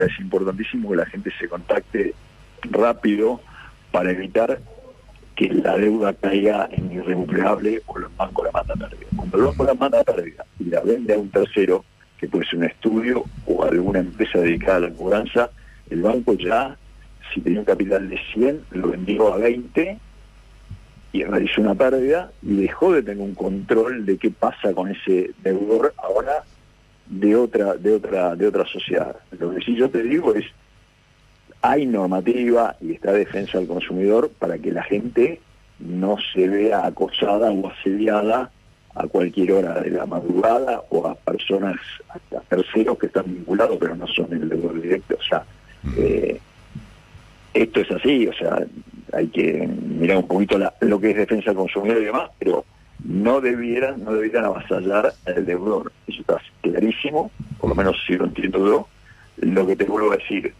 es importantísimo que la gente se contacte rápido para evitar que la deuda caiga en irrecuperable o el banco la manda a pérdida. Cuando el banco la manda a pérdida y la vende a un tercero, que puede ser un estudio o alguna empresa dedicada a la cobranza, el banco ya, si tenía un capital de 100, lo vendió a 20 y realizó una pérdida y dejó de tener un control de qué pasa con ese deudor ahora de otra sociedad. Lo que sí yo te digo es, hay normativa y está defensa del consumidor para que la gente no se vea acosada o asediada a cualquier hora de la madrugada o a personas, a terceros que están vinculados pero no son el deudor directo. O sea, esto es así, o sea, hay que mirar un poquito lo que es defensa del consumidor y demás, pero no debieran avasallar al deudor. Eso está clarísimo, por lo menos si lo entiendo yo. Lo que te vuelvo a decir,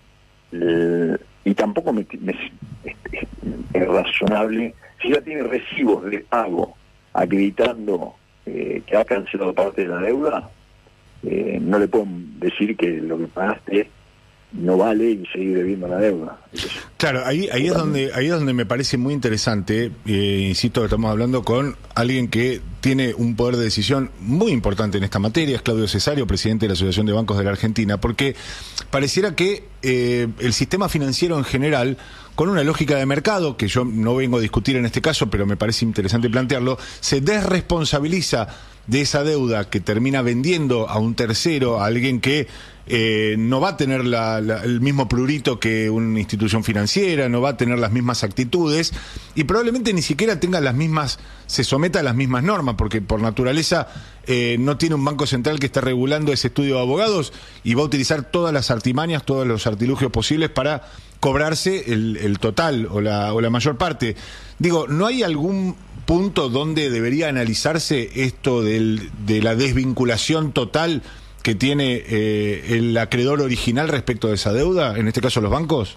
y tampoco es razonable, si ya tiene recibos de pago acreditando que ha cancelado parte de la deuda, no le pueden decir que lo que pagaste no vale y seguir debiendo la deuda. Claro, ahí es donde me parece muy interesante, insisto que estamos hablando con alguien que tiene un poder de decisión muy importante en esta materia, es Claudio Cesario, presidente de la Asociación de Bancos de la Argentina, porque pareciera que el sistema financiero en general, con una lógica de mercado, que yo no vengo a discutir en este caso, pero me parece interesante plantearlo, se desresponsabiliza de esa deuda que termina vendiendo a un tercero, a alguien que no va a tener el mismo prurito que una institución financiera, no va a tener las mismas actitudes y probablemente ni siquiera tenga se someta a las mismas normas, porque por naturaleza no tiene un banco central que esté regulando ese estudio de abogados y va a utilizar todas las artimañas, todos los artilugios posibles para cobrarse el total o la mayor parte. Digo, ¿no hay algún punto donde debería analizarse esto de la desvinculación total que tiene el acreedor original respecto de esa deuda, en este caso los bancos?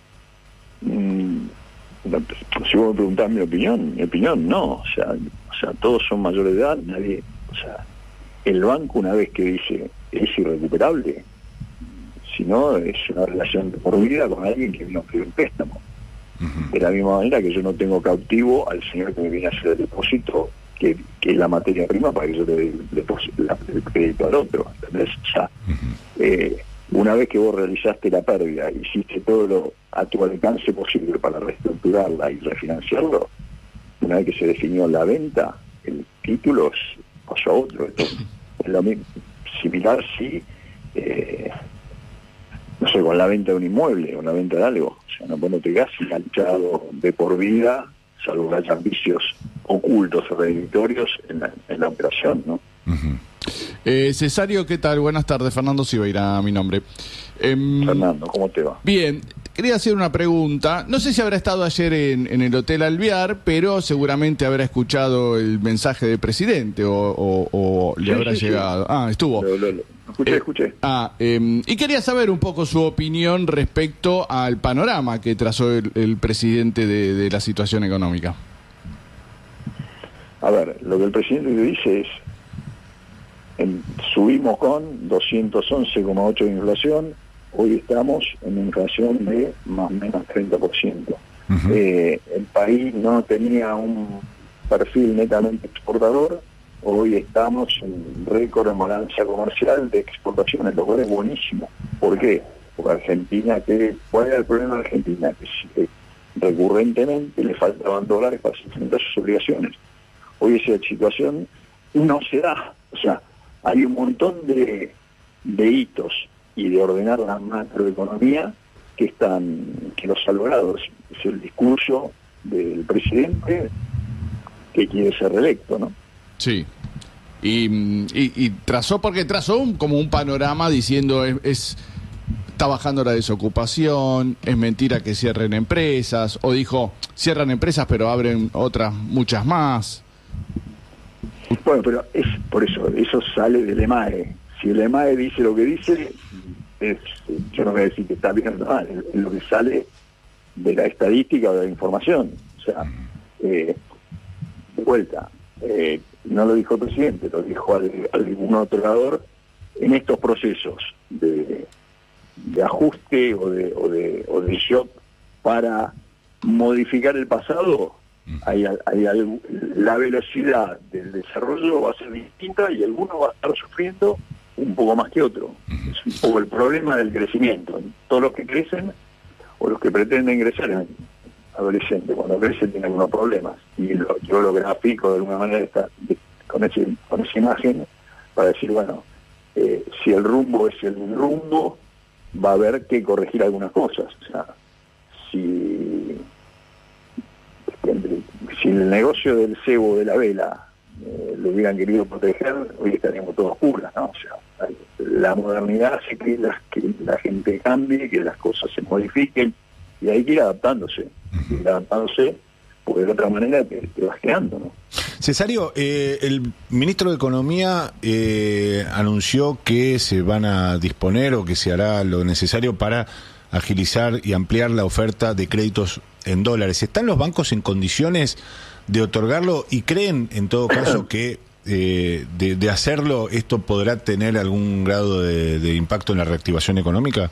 Si vos me preguntás mi opinión no, o sea, todos son mayores de edad, nadie, o sea, el banco una vez que dice es irrecuperable, si no es una relación de por vida con alguien que vino a pedir un préstamo. De la misma manera que yo no tengo cautivo al señor que me viene a hacer el depósito, que es la materia prima para que yo le dé el crédito al otro. ¿Entendés? O sea, una vez que vos realizaste la pérdida, hiciste todo lo a tu alcance posible para reestructurarla y refinanciarlo, una vez que se definió la venta, el título pasó a otro. Esto es lo mismo, similar, sí, no sé, con la venta de un inmueble o la venta de algo. O sea, no te quedas enganchado de por vida, salvo que hayan vicios ocultos o redditorios en la operación, ¿no? Cesario, ¿qué tal? Buenas tardes, Fernando Siveira, mi nombre. Fernando, ¿cómo te va? Bien, quería hacer una pregunta. No sé si habrá estado ayer en el Hotel Alvear, pero seguramente habrá escuchado el mensaje del presidente o le habrá llegado. Sí. Ah, estuvo. Escuché. Y quería saber un poco su opinión respecto al panorama que trazó el presidente de la situación económica. A ver, lo que el presidente dice es, subimos con 211,8 de inflación, hoy estamos en una inflación de más o menos 30%. El país no tenía un perfil netamente exportador, hoy estamos en récord en balanza comercial de exportaciones, lo cual es buenísimo. ¿Por qué? Porque Argentina, ¿cuál era el problema de Argentina? Que recurrentemente le faltaban dólares para sustentar sus obligaciones. Hoy esa situación no se da. O sea, hay un montón de hitos y de ordenar la macroeconomía que los ha logrado. Es el discurso del presidente que quiere ser reelecto, ¿no? Sí. Y trazó como un panorama diciendo está bajando la desocupación, es mentira que cierren empresas, o dijo, cierran empresas pero abren otras muchas más. Bueno, pero es por eso sale del EMAE. Si el EMAE dice lo que dice, yo no voy a decir que está bien o mal, es lo que sale de la estadística o de la información. O sea, de vuelta, no lo dijo el presidente, lo dijo algún otro orador, en estos procesos de de ajuste o de shock para modificar el pasado, la velocidad del desarrollo va a ser distinta y alguno va a estar sufriendo un poco más que otro. Es un poco el problema del crecimiento. Todos los que crecen o los que pretenden crecer en adolescentes, cuando crecen tienen algunos problemas. Y yo lo grafico de alguna manera con esa imagen para decir, bueno, si el rumbo es el rumbo, va a haber que corregir algunas cosas. O sea, si el negocio del cebo de la vela lo hubieran querido proteger, hoy estaríamos todos oscuras, ¿no? O sea, la modernidad hace que la gente cambie, que las cosas se modifiquen, y hay que ir adaptándose, porque de otra manera te vas quedando, ¿no? Cesario, el ministro de Economía anunció que se van a disponer o que se hará lo necesario para agilizar y ampliar la oferta de créditos en dólares. ¿Están los bancos en condiciones de otorgarlo y creen, en todo caso, que de hacerlo esto podrá tener algún grado de impacto en la reactivación económica?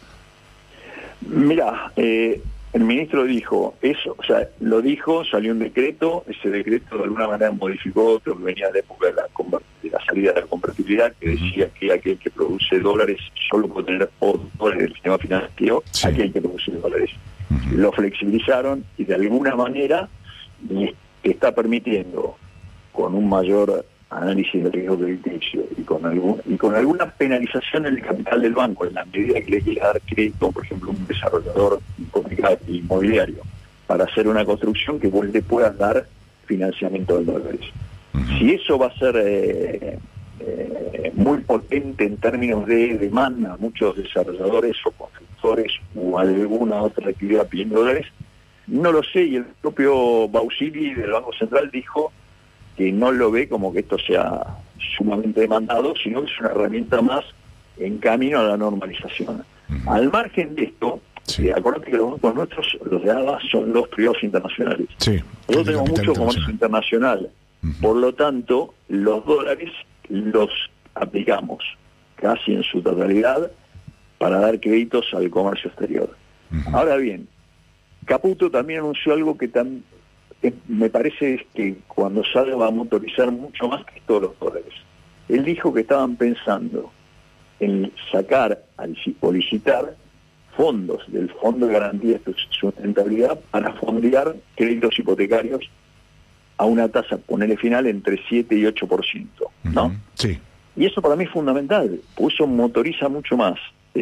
Mira, el ministro dijo eso, o sea, lo dijo, salió un decreto, ese decreto de alguna manera modificó otro que venía de la época de la salida de la convertibilidad, que decía que aquel que produce dólares solo puede tener dólares del sistema financiero, sí. Aquel que produce dólares. Lo flexibilizaron y de alguna manera está permitiendo, con un mayor análisis del riesgo crediticio y con alguna penalización en el capital del banco, en la medida que le quiera dar crédito, por ejemplo, un desarrollador inmobiliario, para hacer una construcción que vos le puedas dar financiamiento de dólares. Si eso va a ser muy potente en términos de demanda, muchos desarrolladores o constructores o alguna otra actividad pidiendo dólares, no lo sé, y el propio Bausili del Banco Central dijo que no lo ve como que esto sea sumamente demandado, sino que es una herramienta más en camino a la normalización. Al margen de esto, sí. Acuérdate que los bancos nuestros, los de ABA, son los privados internacionales. Sí, nosotros tenemos mucho comercio internacional. Por lo tanto, los dólares los aplicamos casi en su totalidad para dar créditos al comercio exterior. Ahora bien, Caputo también anunció algo que me parece que cuando salga va a motorizar mucho más que todos los dólares. Él dijo que estaban pensando en sacar o licitar fondos del Fondo de Garantía de Sustentabilidad para fondear créditos hipotecarios a una tasa, ponerle final, entre 7 y 8%, ¿no? Sí. Y eso para mí es fundamental, porque eso motoriza mucho más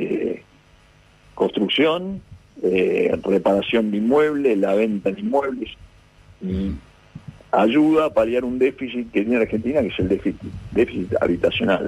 construcción, reparación de inmuebles, la venta de inmuebles, y ayuda a paliar un déficit que tiene Argentina, que es el déficit habitacional.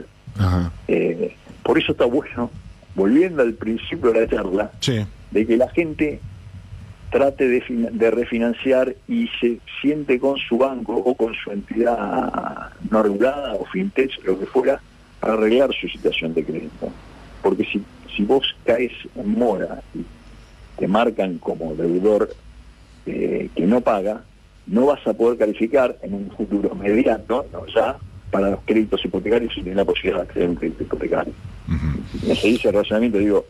Por eso está bueno, volviendo al principio de la charla, sí, de que la gente trate de refinanciar y se siente con su banco o con su entidad no regulada o fintech, lo que fuera, para arreglar su situación de crédito. Porque si vos caes en mora y te marcan como deudor que no paga, no vas a poder calificar en un futuro inmediato, ¿no? Ya para los créditos hipotecarios y tener la posibilidad de acceder a un crédito hipotecario. Me seguís el razonamiento, digo,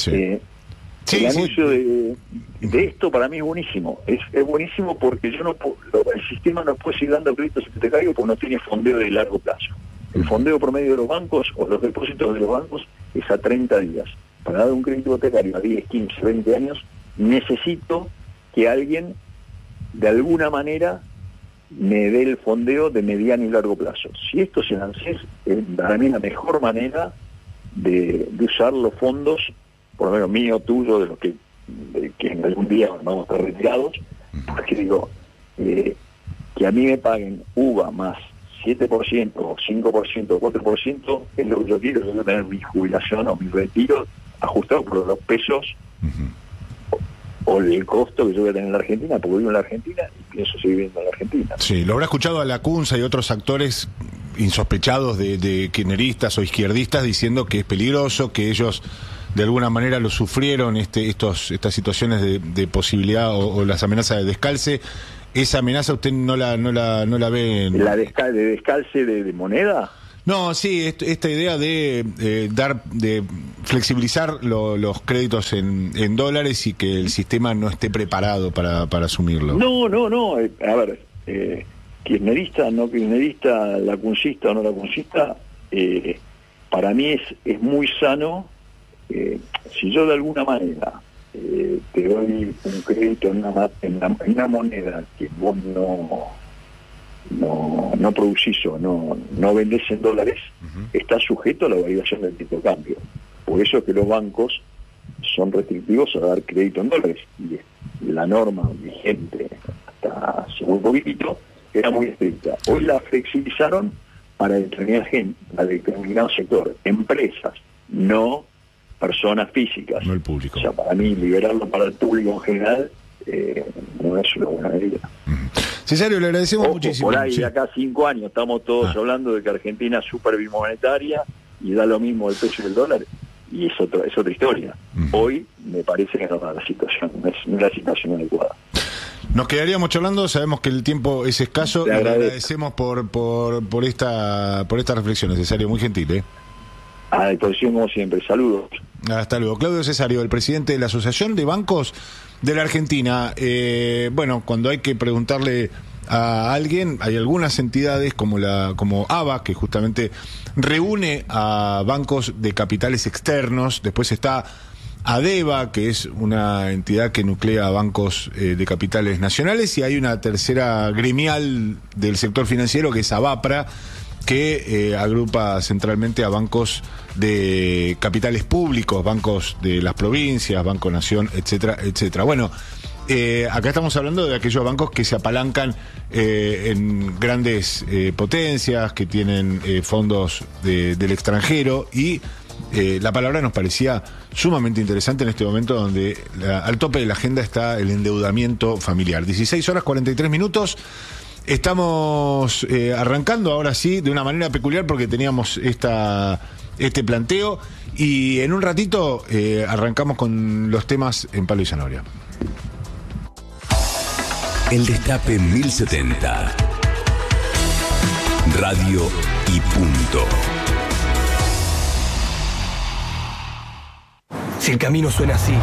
el anuncio de esto para mí es buenísimo. Es buenísimo porque el sistema no puede seguir dando créditos hipotecarios porque no tiene fondeo de largo plazo. El fondeo promedio de los bancos o los depósitos de los bancos es a 30 días. Para dar un crédito hipotecario a 10, 15, 20 años, necesito que alguien de alguna manera me dé el fondeo de mediano y largo plazo. Si esto se lanza, es para mí la mejor manera de usar los fondos, por lo menos mío, tuyo, de los que en algún día vamos a estar retirados, porque digo, que a mí me paguen UVA más 7%, o 5%, o 4%, es lo que yo quiero tener mi jubilación o mi retiro ajustado por los pesos o el costo que yo voy a tener en la Argentina, porque vivo en la Argentina y pienso seguir viviendo en la Argentina. Sí, lo habrá escuchado a Lacunza y otros actores insospechados de kirchneristas o izquierdistas diciendo que es peligroso, que ellos de alguna manera lo sufrieron, estas situaciones de posibilidad o las amenazas de descalce. ¿Esa amenaza usted no la ve? ¿La de descalce de moneda? No, sí, esta idea de flexibilizar los créditos en dólares y que el sistema no esté preparado para asumirlo. No. A ver, kirchnerista, no kirchnerista, lacuncista o no lacuncista, para mí es muy sano. Si yo de alguna manera te doy un crédito en una moneda que vos no producís o no vendés en dólares, está sujeto a la variación del tipo de cambio. Por eso es que los bancos son restrictivos a dar crédito en dólares. Y la norma vigente hasta hace muy poquito era muy estricta. Hoy la flexibilizaron para determinado sector, empresas, no personas físicas. No el público. O sea, para mí, liberarlo para el público en general no es una buena medida. Cesario, le agradecemos muchísimo. Por ahí, de acá a 5 años, estamos todos hablando de que Argentina es súper bimonetaria y da lo mismo el peso y el dólar, y es otra historia. Hoy me parece que no es la situación, no es la situación adecuada. Nos quedaríamos charlando, sabemos que el tiempo es escaso. Le agradecemos por estas reflexiones, Cesario, muy gentil, A disposición como siempre, saludos. Hasta luego. Claudio Cesario, el presidente de la Asociación de Bancos de la Argentina. Bueno, cuando hay que preguntarle a alguien, hay algunas entidades como ABA, que justamente reúne a bancos de capitales externos. Después está ADEBA, que es una entidad que nuclea bancos de capitales nacionales, y hay una tercera gremial del sector financiero que es ABAPRA, que agrupa centralmente a bancos de capitales públicos, bancos de las provincias, Banco Nación, etcétera, etcétera. Bueno, acá estamos hablando de aquellos bancos que se apalancan en grandes potencias, que tienen fondos del extranjero, y la palabra nos parecía sumamente interesante en este momento donde al tope de la agenda está el endeudamiento familiar. 16:43. Estamos arrancando ahora sí de una manera peculiar porque teníamos este planteo, y en un ratito arrancamos con los temas en Palo y Zanahoria. El Destape 1070. Radio y punto. Si el camino suena así,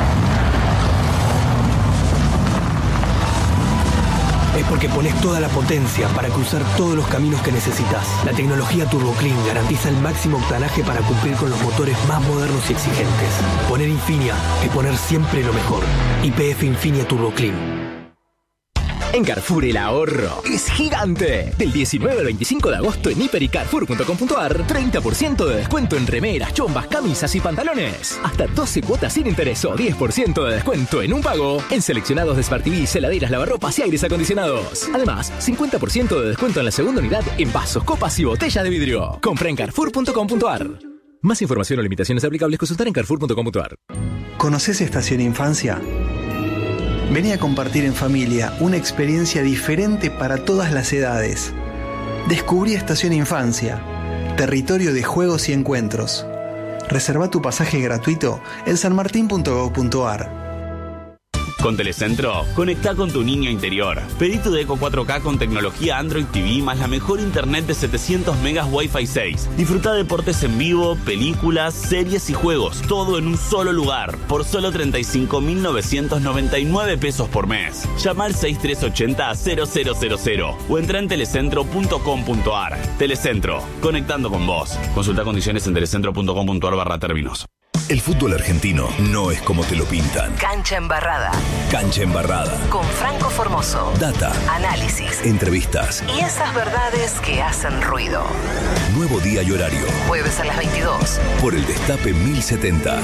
es porque pones toda la potencia para cruzar todos los caminos que necesitas. La tecnología TurboClean garantiza el máximo octanaje para cumplir con los motores más modernos y exigentes. Poner Infinia es poner siempre lo mejor. YPF Infinia TurboClean. En Carrefour el ahorro es gigante. Del 19 al 25 de agosto en hiper y carrefour.com.ar, 30% de descuento en remeras, chombas, camisas y pantalones. Hasta 12 cuotas sin interés o 10% de descuento en un pago en seleccionados de Smart TV, heladeras, lavarropas y aires acondicionados. Además, 50% de descuento en la segunda unidad en vasos, copas y botellas de vidrio. Compra en carrefour.com.ar. Más información o limitaciones aplicables, consultar en carrefour.com.ar. ¿Conoces Estación Infancia? Vení a compartir en familia una experiencia diferente para todas las edades. Descubrí Estación Infancia, territorio de juegos y encuentros. Reserva tu pasaje gratuito en sanmartin.gov.ar. Con Telecentro, conectá con tu niño interior. Pedí tu Deco 4K con tecnología Android TV más la mejor internet de 700 megas Wi-Fi 6. Disfruta deportes en vivo, películas, series y juegos, todo en un solo lugar, por solo 35.999 pesos por mes. Llama al 6380-0000 o entra en telecentro.com.ar. Telecentro, conectando con vos. Consulta condiciones en telecentro.com.ar/términos. El fútbol argentino no es como te lo pintan. Cancha embarrada. Cancha embarrada. Con Franco Formoso. Data. Análisis. Entrevistas. Y esas verdades que hacen ruido. Nuevo día y horario. Jueves a las 22. Por el Destape 1070.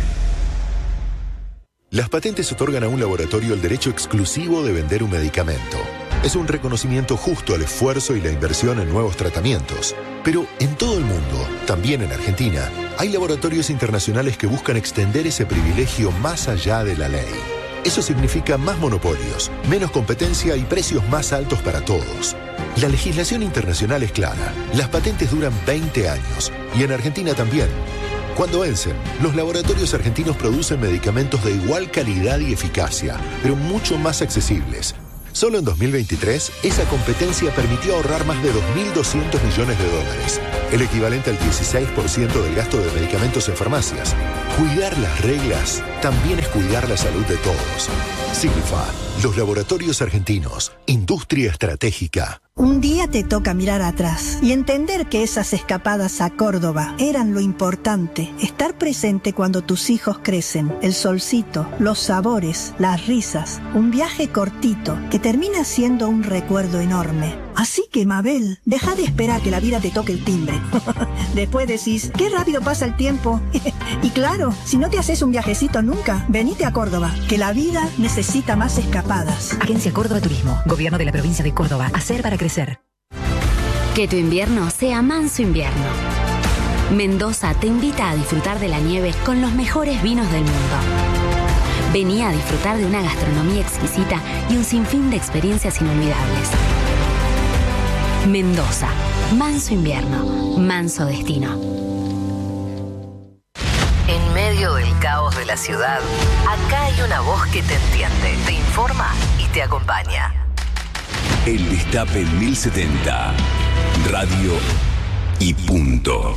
Las patentes otorgan a un laboratorio el derecho exclusivo de vender un medicamento. Es un reconocimiento justo al esfuerzo y la inversión en nuevos tratamientos. Pero en todo el mundo, también en Argentina, hay laboratorios internacionales que buscan extender ese privilegio más allá de la ley. Eso significa más monopolios, menos competencia y precios más altos para todos. La legislación internacional es clara. Las patentes duran 20 años y en Argentina también. Cuando vencen, los laboratorios argentinos producen medicamentos de igual calidad y eficacia, pero mucho más accesibles. Solo en 2023, esa competencia permitió ahorrar más de $2.200 millones. el equivalente al 16% del gasto de medicamentos en farmacias. Cuidar las reglas también es cuidar la salud de todos. Signifa, los laboratorios argentinos, industria estratégica. Un día te toca mirar atrás y entender que esas escapadas a Córdoba eran lo importante. Estar presente cuando tus hijos crecen, el solcito, los sabores, las risas. Un viaje cortito que termina siendo un recuerdo enorme. Así que, Mabel, deja de esperar que la vida te toque el timbre. Después decís, qué rápido pasa el tiempo. Y claro, si no te haces un viajecito nunca, venite a Córdoba, que la vida necesita más escapadas. Agencia Córdoba Turismo, Gobierno de la Provincia de Córdoba. Hacer para crecer. Que tu invierno sea manso invierno. Mendoza te invita a disfrutar de la nieve con los mejores vinos del mundo. Vení a disfrutar de una gastronomía exquisita y un sinfín de experiencias inolvidables. Mendoza, manso invierno, manso destino. En medio del caos de la ciudad, acá hay una voz que te entiende, te informa y te acompaña. El Destape 1070. Radio y punto.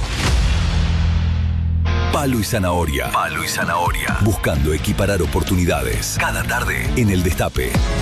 Palo y zanahoria. Palo y zanahoria. Buscando equiparar oportunidades. Cada tarde en El Destape.